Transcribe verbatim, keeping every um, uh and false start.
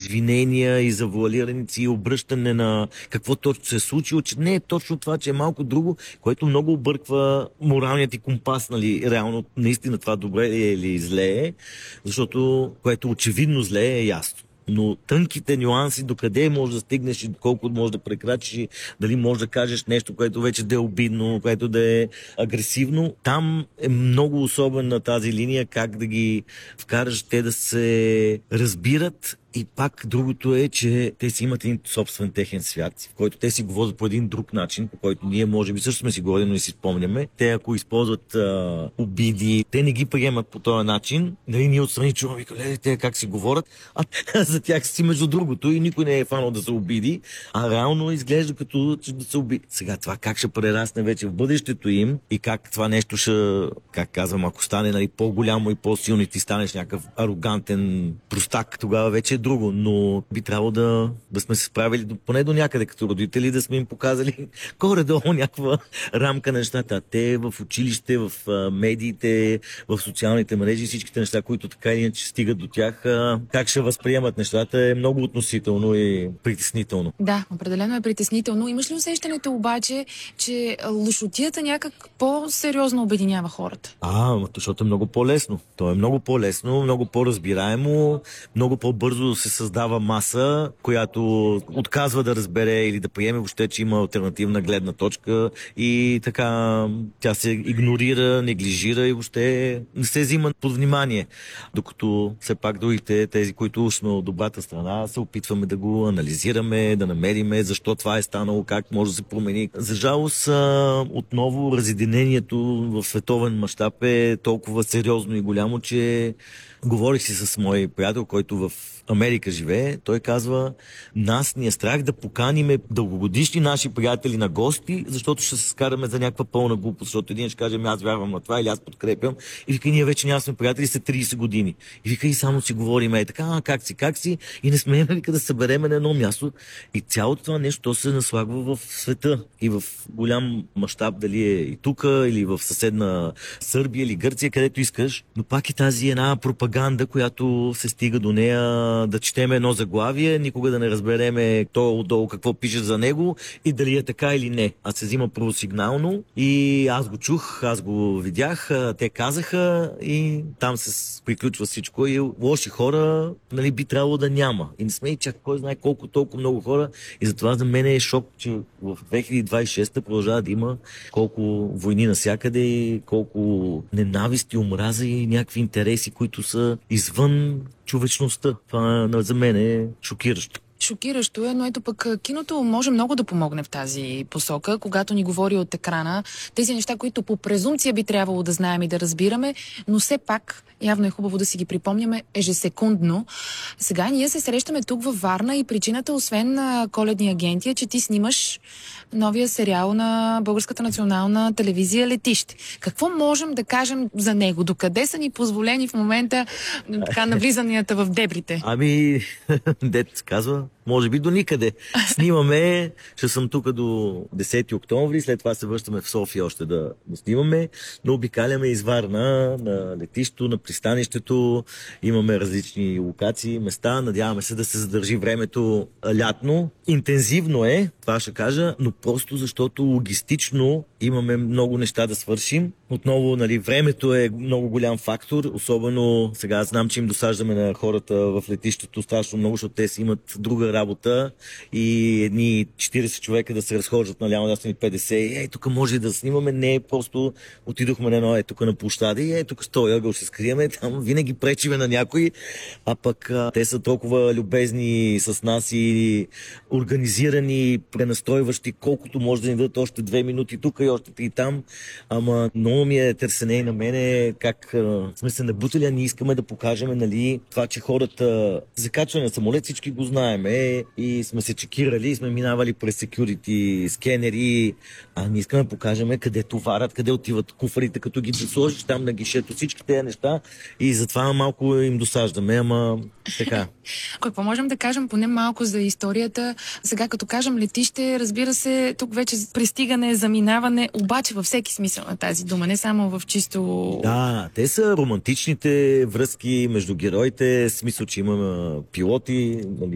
извинения и завуалираници и обръщане на какво точно се е случило, че не е точно това, че е малко друго, което много обърква моралният ти компас, нали, реално наистина това добре е или зле е, защото което очевидно зле е ясно. Но тънките нюанси, докъде може да стигнеш и колко може да прекрачиш, и дали може да кажеш нещо, което вече да е обидно, което да е агресивно, там е много особена тази линия, как да ги вкараш те да се разбират. И пак другото е, че те си имат един собствен техен свят, в който те си говорят по един друг начин, по който ние може би също сме си говорили, но не си спомняме. Те ако използват а, обиди, те не ги приемат по този начин. Нали, ние отстрани чуваме, вика, те как си говорят, а за тях си между другото и никой не е фанал да се обиди, а реално изглежда като че да се обиди. Сега това как ще прерасне вече в бъдещето им и как това нещо ще, как казвам, ако стане, нали, по-голямо и по-силно и ти станеш някакъв арогантен простак, тогава вече е друго, но би трябвало да, да сме се справили поне до някъде като родители, да сме им показали горе-долу някаква рамка на нещата. Те в училище, в а, медиите, в социалните мрежи, всичките неща, които така или иначе стигат до тях, а, как ще възприемат нещата е много относително и притеснително. Да, определено е притеснително. Имаш ли усещането обаче, че лошотията някак по-сериозно обединява хората? А, защото е много по-лесно. То е много по-лесно, много по-разбираемо, много по-бързо се създава маса, която отказва да разбере или да приеме въобще, че има алтернативна гледна точка и така тя се игнорира, неглижира и въобще не се взима под внимание. Докато все пак другите, тези, които сме от добрата страна, се опитваме да го анализираме, да намериме защо това е станало, как може да се промени. За жалост, отново разединението в световен мащаб е толкова сериозно и голямо, че говорих си с мой приятел, който в Америка живее. Той казва, нас ни е страх да поканиме дългогодишни наши приятели на гости, защото ще се скараме за някаква пълна глупост, защото един ще каже, аз вярвам на това или аз подкрепям. И вика, ние вече няма сме приятели след трийсет години. И вика, и само си говорим, е така, а, как си, как си, и не сме вика да събереме на едно място. И цялото това нещо се наслагва в света и в голям мащаб, дали е и тук, или в съседна Сърбия, или Гърция, където искаш. Но пак е тази една пропаганда, която се стига до нея, да четеме едно заглавие, никога да не разбереме то отдолу какво пише за него и дали е така или не. А се взима първосигнално и аз го чух, аз го видях, те казаха и там се приключва всичко и лоши хора, нали, би трябвало да няма. И не сме и чак кой знае колко толкова много хора и затова за мен е шок, че в две хиляди двадесет и шеста продължава да има колко войни навсякъде и колко ненависти, омраза и някакви интереси, които са извън човечността. Това за мен е шокиращо. Шокиращо е, но ето пък киното може много да помогне в тази посока, когато ни говори от екрана. Тези неща, които по презумпция би трябвало да знаем и да разбираме, но все пак явно е хубаво да си ги припомняме ежесекундно. Сега ние се срещаме тук във Варна и причината, освен на Коледни агенти, е, че ти снимаш новия сериал на Българската национална телевизия "Летище". Какво можем да кажем за него? Докъде са ни позволени в момента така навлизанията в дебрите? Ами, дето се казва, може би до никъде. Снимаме, ще съм тук до десети октомври, след това се връщаме в София още да, да снимаме, но обикаляме из Варна, на летището, на пристанището, имаме различни локации, места, надяваме се да се задържи времето лятно. Интензивно е, това ще кажа, но просто защото логистично имаме много неща да свършим. Отново, нали, времето е много голям фактор, особено сега знам, че им досаждаме на хората в летището страшно много, защото те си имат друга работа и едни четирийсет човека да се разхождат наляво, да са ни петдесет. Ей, тук може да снимаме. Не, просто отидохме на едно, е тук на площада и е тук с този ъгъл ще скриеме. Там винаги пречиме на някой, а пък а, те са толкова любезни с нас и организирани, пренастройващи, колкото може да ни дадат още две минути тук и още три там. Ама много ми е търсене и на мене как а, сме се набутали, а ние искаме да покажем, нали, това, че хората закачване на самолет, всички го знаеме и сме се чекирали, сме минавали през секюрити, скенери, а ние искаме да покажем къде товарят, къде отиват куфарите, като ги сложиш там на гишето, всички тези неща и затова малко им досаждаме, ама така. Какво можем да кажем поне малко за историята? Сега като кажем летище, разбира се, тук вече пристигане, заминаване, обаче във всеки смисъл на тази дума, не само в чисто... Да, те са романтичните връзки между героите, в смисъл, че имаме пилоти, нали,